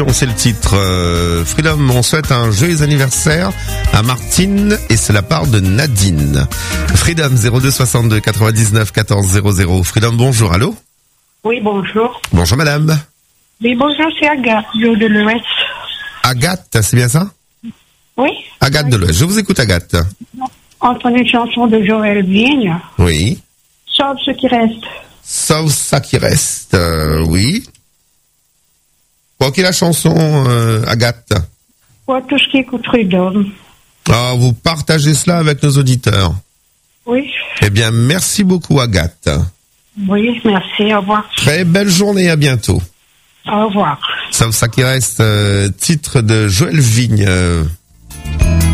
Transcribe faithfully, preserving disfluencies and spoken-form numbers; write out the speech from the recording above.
C'est le titre euh, Freedom, on souhaite un joyeux anniversaire à Martine et c'est la part de Nadine. Freedom zéro deux soixante-deux quatre-vingt-dix-neuf quatorze zéro zéro. Freedom, bonjour, allô? Oui, bonjour. Bonjour madame. Oui, bonjour, c'est Agathe de l'Ouest. Agathe, c'est bien ça? Oui. Agathe de l'Ouest, je vous écoute Agathe. Entre une chanson de Joël Vigne. Oui. Sauve ce qui reste. Sauve ça qui reste, euh, oui. Quoi qu'est la chanson, euh, Agathe? Pour tout ce qui écoute Freedom. Ah, vous partagez cela avec nos auditeurs. Oui. Eh bien, merci beaucoup Agathe. Oui, merci, au revoir. Très belle journée, à bientôt. Au revoir. Sauve ça qui reste, euh, titre de Joël Vigne. Euh,